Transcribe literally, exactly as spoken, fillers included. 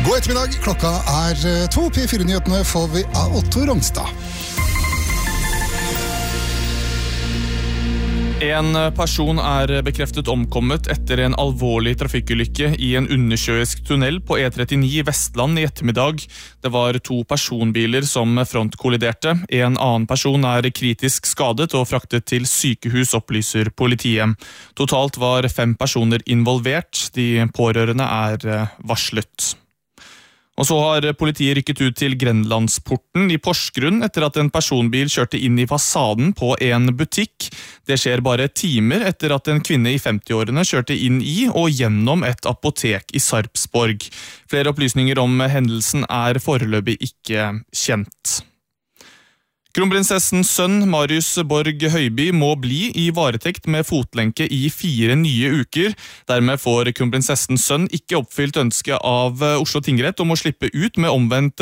God ettermiddag, klokka er to. P fire-nyhetene får vi av Otto Rongstad. En person er bekreftet omkommet etter en alvorlig trafikkulykke i en undersjøisk tunnel på E trettini i Vestland i ettermiddag. Det var to personbiler som frontkolliderte. En annen person er kritisk skadet og fraktet til sykehus, opplyser politiet. Totalt var fem personer involvert. De pårørende er varslet. Og så har politiet rykket ut til Grenlandsporten i Porsgrunn etter at en personbil kjørte inn i fasaden på en butikk. Det skjer bare timer etter at en kvinne i femti-årene kjørte inn i og gjennom et apotek i Sarpsborg. Flere opplysninger om hendelsen er foreløpig ikke kjent. Kronprinsessens sønn Marius Borg Høiby må bli i varetekt med fotlenke i fire nye uker. Dermed får kronprinsessens sønn ikke oppfylt ønsket av Oslo tingrett om å slippe ut med omvendt